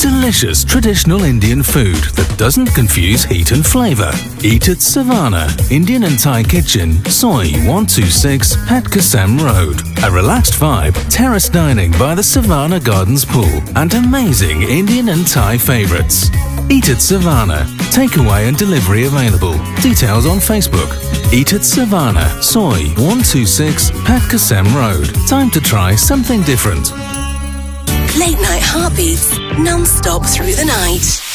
Delicious traditional Indian food that doesn't confuse heat and flavour. Eat at Savannah, Indian and Thai Kitchen, Soy 126, Pat Kasem Road. A relaxed vibe, terrace dining by the Savannah Gardens pool, and amazing Indian and Thai favourites. Eat at Savannah. Takeaway and delivery available. Details on Facebook. Eat at Savannah, Soy 126, Pat Kasem Road. Time to try something different. Late night heartbeats, non-stop through the night.